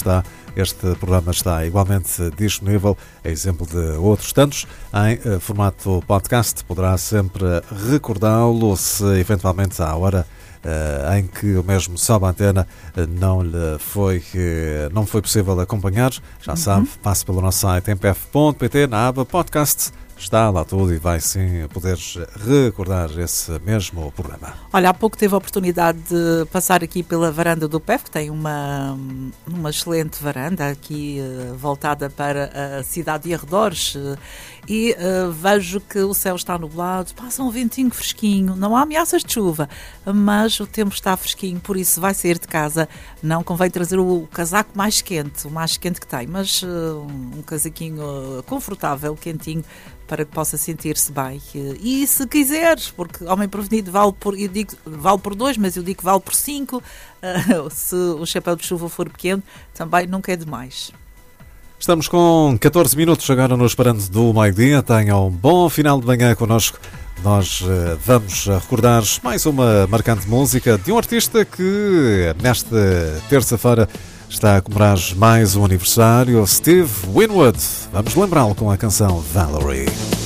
Este programa está igualmente disponível, a exemplo de outros tantos, em formato podcast. Poderá sempre recordá-lo se eventualmente à hora em que o mesmo sobe a antena não foi possível acompanhar. Já sabe, passe pelo nosso site mpf.pt, na aba podcast. Está lá tudo e vai sim poderes recordar esse mesmo programa. Olha, há pouco teve a oportunidade de passar aqui pela varanda do PEF, que tem uma excelente varanda aqui voltada para a cidade e arredores, e vejo que o céu está nublado, passa um ventinho fresquinho, não há ameaças de chuva, mas o tempo está fresquinho, por isso vai sair de casa, não convém trazer o casaco mais quente, o mais quente que tem, mas um casaquinho confortável, quentinho, para que possa sentir-se bem. E se quiseres, porque homem prevenido vale por 2, mas eu digo que vale por 5, se o chapéu de chuva for pequeno, também nunca é demais. Estamos com 14 minutos agora nos Parando do Meio-Dia. Tenham um bom final de manhã connosco. Nós vamos recordar mais uma marcante música de um artista que nesta terça-feira está a comemorar mais um aniversário, Steve Winwood. Vamos lembrá-lo com a canção Valerie.